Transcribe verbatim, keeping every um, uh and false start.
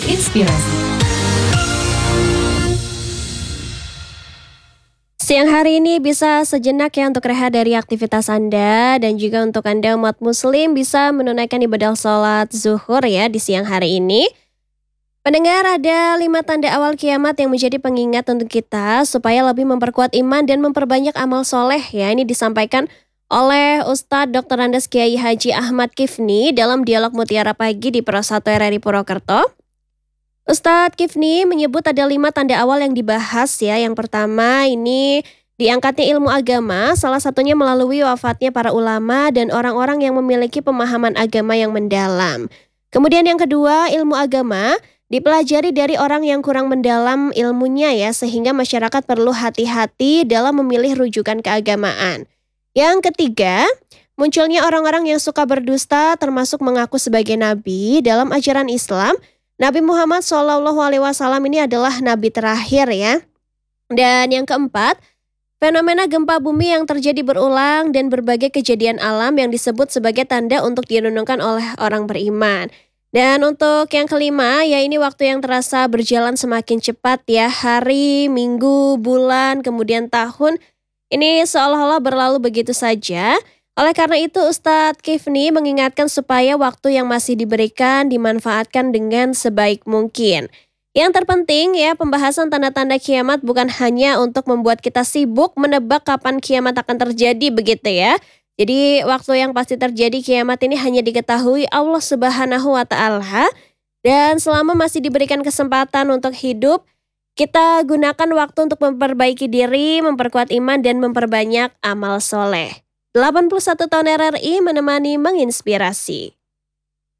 menginspirasi. Siang hari ini bisa sejenak ya untuk rehat dari aktivitas Anda, dan juga untuk Anda umat muslim bisa menunaikan ibadah sholat zuhur ya di siang hari ini. Pendengar, ada lima tanda awal kiamat yang menjadi pengingat untuk kita supaya lebih memperkuat iman dan memperbanyak amal soleh ya. Ini disampaikan oleh Ustadz doktor Andes Kiai Haji Ahmad Kifni dalam dialog Mutiara Pagi di Pro satu R R I Purwokerto. Ustadz Kifni menyebut ada lima tanda awal yang dibahas ya. Yang pertama ini diangkatnya ilmu agama, salah satunya melalui wafatnya para ulama dan orang-orang yang memiliki pemahaman agama yang mendalam. Kemudian yang kedua, ilmu agama dipelajari dari orang yang kurang mendalam ilmunya ya, sehingga masyarakat perlu hati-hati dalam memilih rujukan keagamaan. Yang ketiga, munculnya orang-orang yang suka berdusta termasuk mengaku sebagai nabi dalam ajaran Islam. Nabi Muhammad shallallahu alaihi wasallam ini adalah nabi terakhir ya. Dan yang keempat, fenomena gempa bumi yang terjadi berulang dan berbagai kejadian alam yang disebut sebagai tanda untuk direnungkan oleh orang beriman. Dan untuk yang kelima, ya ini waktu yang terasa berjalan semakin cepat ya. Hari, minggu, bulan, kemudian tahun, ini seolah-olah berlalu begitu saja. Oleh karena itu, Ustadz Kifni mengingatkan supaya waktu yang masih diberikan dimanfaatkan dengan sebaik mungkin. Yang terpenting ya, pembahasan tanda-tanda kiamat bukan hanya untuk membuat kita sibuk menebak kapan kiamat akan terjadi begitu ya. Jadi waktu yang pasti terjadi kiamat ini hanya diketahui Allah Subhanahu wa Ta'ala. Dan selama masih diberikan kesempatan untuk hidup, kita gunakan waktu untuk memperbaiki diri, memperkuat iman, dan memperbanyak amal soleh. delapan puluh satu tahun R R I menemani menginspirasi.